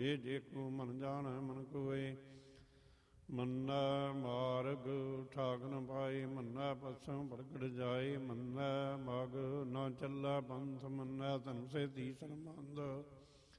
ਜੇ ਕੋ ਮਨ ਜਾਣੈ ਮਨ ਕੋਇ। ਮੰਨੈ ਮਾਰਗ ਠਾਕ ਨ ਪਾਈ, ਮੰਨੈ ਪਸਮ ਪ੍ਰਗਟ ਜਾਈ। ਮੰਨੈ ਮਗ ਨ ਚੱਲੈ ਪੰਥ, ਮੰਨੈ ਧਨ ਸੇ ਤੀਸਰ ਮੰਦ।